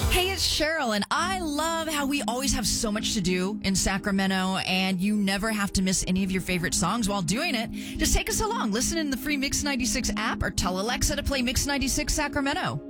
Hey, it's Cheryl, and I love how we always have so much to do in Sacramento, and you never have to miss any of your favorite songs while doing it. Just take us along. Listen in the free Mix 96 app or tell Alexa to play Mix 96 Sacramento.